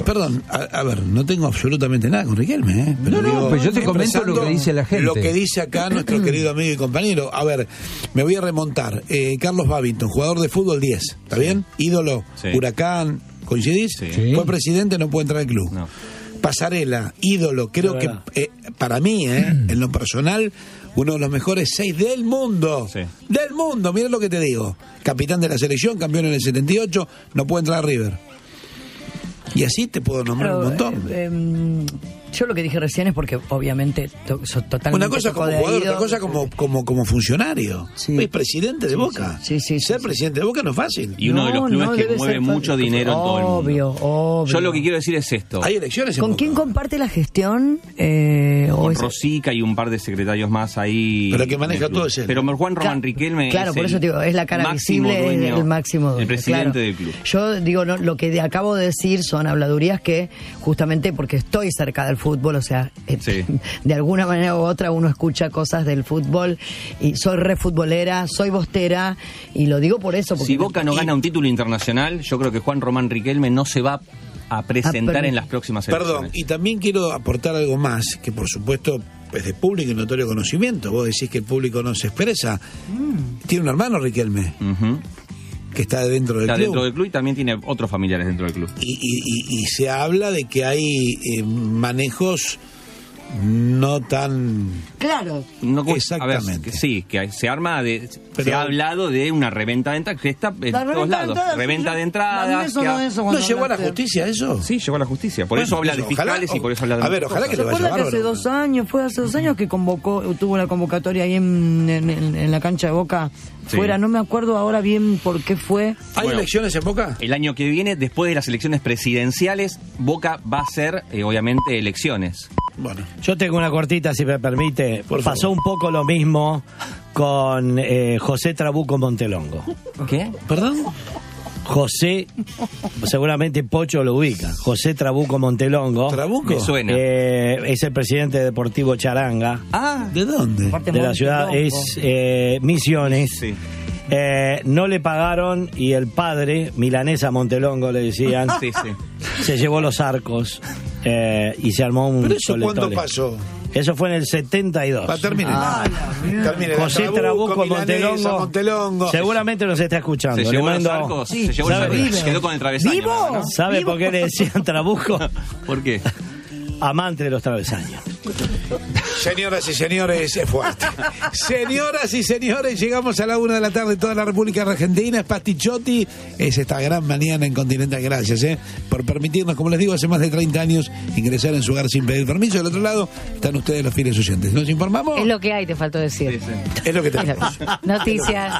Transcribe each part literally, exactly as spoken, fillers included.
Perdón, a, a ver, no tengo absolutamente nada con Riquelme, ¿eh? Pero no, no, digo, pues yo te comento lo que dice la gente. Lo que dice acá nuestro querido amigo y compañero. A ver, me voy a remontar. Eh, Carlos Babington, jugador de fútbol diez, ¿está bien? Ídolo, sí. Huracán, ¿coincidís? Sí. Fue presidente, no puede entrar al club. No. Pasarela, ídolo, creo que eh, para mí, eh, en lo personal, uno de los mejores seis del mundo. Sí. Del mundo, mira lo que te digo. Capitán de la selección, campeón en el setenta y ocho, no puede entrar a River. Y así te puedo nombrar Pero, un montón. Eh, eh, yo lo que dije recién es porque obviamente to, so, totalmente una cosa como jugador, otra cosa como como como funcionario. Sí. Es presidente de sí, Boca. Sí, sí, sí, Ser sí, presidente sí. de Boca no es fácil. Y uno no, de los clubes no, que mueve mucho fácil. dinero en todo el mundo. Obvio, obvio. Yo lo que quiero decir es esto. Hay elecciones en ¿Con Boca. quién comparte la gestión? Eh, o Con es... Rosica y un par de secretarios más ahí. Pero el que maneja todo es él. Pero Juan Román Claro, Riquelme claro, es por eso el te digo, es la cara máximo visible, dueño, es el máximo dueño, el presidente claro. del club. Yo digo, no, lo que de- acabo de decir son habladurías que justamente porque estoy cerca del fútbol, o sea, eh, Sí. de alguna manera u otra uno escucha cosas del fútbol y soy re futbolera, soy bostera y lo digo por eso. Porque Si Boca no y- gana un título internacional, yo creo que Juan Román Riquelme no se va a presentar Ah, pero- en las próximas elecciones. Perdón, y también quiero aportar algo más, que por supuesto es de público y notorio conocimiento. Vos decís que el público no se expresa. Mm. Tiene un hermano Riquelme, Ujú. que está dentro del Está club. dentro del club y también tiene otros familiares dentro del club. Y, y- y- y se habla de que hay eh, manejos no tan... Claro. No, como- Exactamente. A ver, que sí, que hay- se arma de, Pero- se ha hablado de una reventa de entradas que está en La todos reventa de lados. entradas, Reventa sí, de yo- entradas. eso que no ha- es eso ¿No cuando llegó a la hablaste. justicia eso? Sí, llegó a la justicia. Por Bueno, eso habla de ojalá- fiscales y por eso habla de A ver, muchas ojalá cosas. que ¿Se le vaya acuerda que hace bárbaro. dos años, fue hace dos años que convocó, tuvo la convocatoria ahí en, en- en- en la cancha de Boca Sí. fuera? No me acuerdo ahora bien por qué fue. ¿Hay Bueno. elecciones en Boca? El año que viene, después de las elecciones presidenciales, Boca va a hacer, eh, obviamente, elecciones. Bueno. Yo tengo una cortita, si me permite. Por Pasó favor. un poco lo mismo con eh, José Trabuco Montelongo. ¿Qué? ¿Perdón? José, seguramente Pocho lo ubica. José Trabuco Montelongo. ¿Trabuco? Me suena. eh, es el presidente de Deportivo Charanga. Ah, ¿De dónde? Aparte De la ciudad Montelongo. es eh, Misiones. sí. Eh, no le pagaron y el padre, Milanesa Montelongo le decían, Sí, sí. se llevó los arcos eh, y se armó un ¿Pero eso tole, cuándo tole. pasó? Eso fue en el setenta y dos. Va, termine. Ah, Termine. José Trabuco Milanesa, Montelongo, Montelongo. seguramente nos está escuchando. Se Le llevó los mando- arcos, Sí. se llevó los ¿Sabe? arcos, Vive. se quedó con el travesaño. ¿Vivo? ¿no? ¿Sabe ¿Vivo? por qué le decían Trabuco? ¿Por qué? Amante de los travesaños. Señoras y señores, es fuerte. Señoras y señores, llegamos a la una de la tarde, toda la República Argentina. Es Pastichotti. Es esta gran mañana en Continental. Gracias, ¿eh? Por permitirnos, como les digo, hace más de treinta años ingresar en su hogar sin pedir permiso. Del otro lado están ustedes, los fieles oyentes. ¿Nos informamos? Es lo que hay, te faltó decir. Es lo que tenemos. Noticias.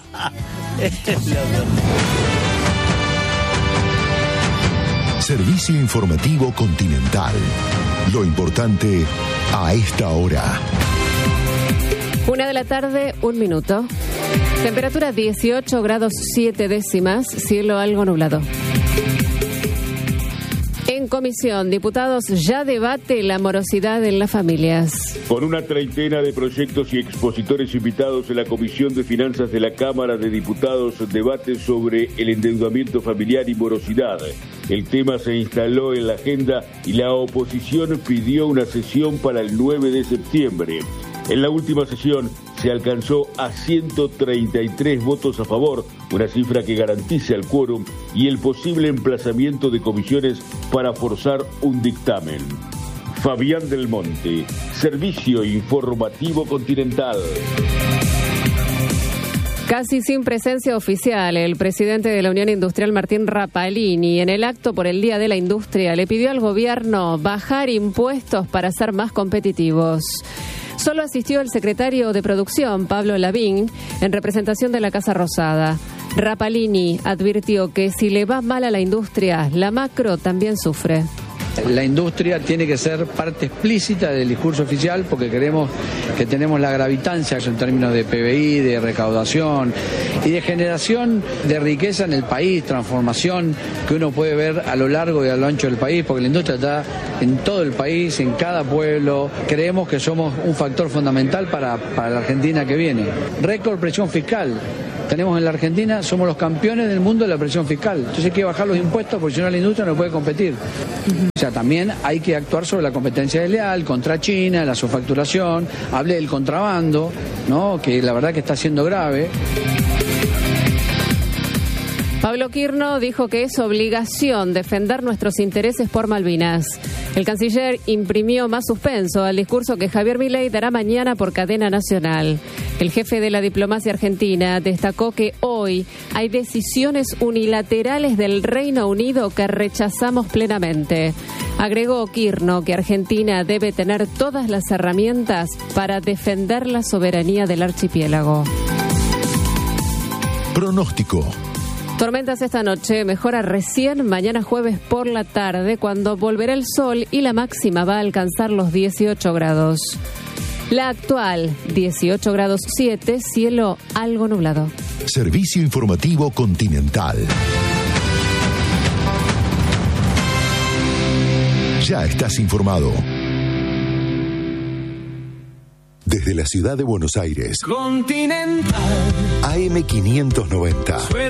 Servicio informativo Continental. Lo importante a esta hora. Una de la tarde, un minuto. Temperatura dieciocho grados siete décimas, cielo algo nublado. En comisión, diputados ya debate la morosidad en las familias. Con una treintena de proyectos y expositores invitados en la Comisión de Finanzas de la Cámara de Diputados, debate sobre el endeudamiento familiar y morosidad. El tema se instaló en la agenda y la oposición pidió una sesión para el nueve de septiembre. En la última sesión se alcanzó a ciento treinta y tres votos a favor, una cifra que garantiza el quórum y el posible emplazamiento de comisiones para forzar un dictamen. Fabián del Monte, Servicio Informativo Continental. Casi sin presencia oficial, el presidente de la Unión Industrial, Martín Rapalini, en el acto por el Día de la Industria, le pidió al gobierno bajar impuestos para ser más competitivos. Solo asistió el secretario de Producción, Pablo Lavín, en representación de la Casa Rosada. Rapalini advirtió que si le va mal a la industria, la macro también sufre. La industria tiene que ser parte explícita del discurso oficial porque creemos que tenemos la gravitancia en términos de P B I, de recaudación y de generación de riqueza en el país, transformación que uno puede ver a lo largo y a lo ancho del país, porque la industria está en todo el país, en cada pueblo. Creemos que somos un factor fundamental para, para la Argentina que viene. Récord presión fiscal. Tenemos en la Argentina, somos los campeones del mundo de la presión fiscal. Entonces hay que bajar los impuestos porque si no la industria no puede competir. O sea, también hay que actuar sobre la competencia desleal, contra China, la subfacturación, hablé del contrabando, ¿no? Que la verdad que está siendo grave. Pablo Quirno dijo que es obligación defender nuestros intereses por Malvinas. El canciller imprimió más suspenso al discurso que Javier Milei dará mañana por cadena nacional. El jefe de la diplomacia argentina destacó que hoy hay decisiones unilaterales del Reino Unido que rechazamos plenamente. Agregó Quirno que Argentina debe tener todas las herramientas para defender la soberanía del archipiélago. Pronóstico. Tormentas esta noche, mejora recién mañana jueves por la tarde cuando volverá el sol y la máxima va a alcanzar los dieciocho grados. La actual, dieciocho grados siete, cielo algo nublado. Servicio informativo Continental. Ya estás informado. Desde la ciudad de Buenos Aires. Continental. A M quinientos noventa.